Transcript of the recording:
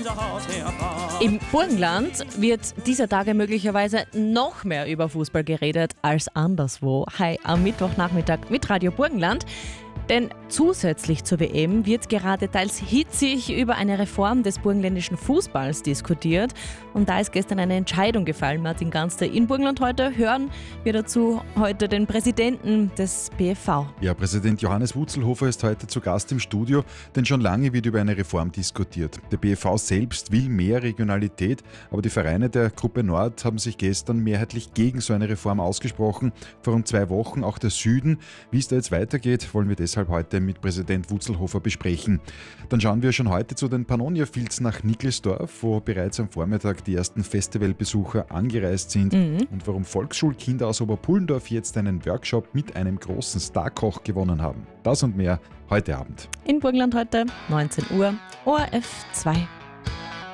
Im Burgenland wird dieser Tage möglicherweise noch mehr über Fußball geredet als anderswo. Hi, am Mittwochnachmittag mit Radio Burgenland. Denn zusätzlich zur WM wird gerade teils hitzig über eine Reform des burgenländischen Fußballs diskutiert. Und da ist gestern eine Entscheidung gefallen, Martin Ganster. In Burgenland heute hören wir dazu heute den Präsidenten des BFV. Ja, Präsident Johannes Wutzelhofer ist heute zu Gast im Studio, denn schon lange wird über eine Reform diskutiert. Der BFV selbst will mehr Regionalität, aber die Vereine der Gruppe Nord haben sich gestern mehrheitlich gegen so eine Reform ausgesprochen. Vor rund 2 Wochen auch der Süden. Wie es da jetzt weitergeht, wollen wir deshalb heute mit Präsident Wutzelhofer besprechen. Dann schauen wir schon heute zu den Pannonia-Fields nach Nickelsdorf, wo bereits am Vormittag die ersten Festivalbesucher angereist sind und warum Volksschulkinder aus Oberpullendorf jetzt einen Workshop mit einem großen Starkoch gewonnen haben. Das und mehr heute Abend. In Burgenland heute, 19 Uhr, ORF 2.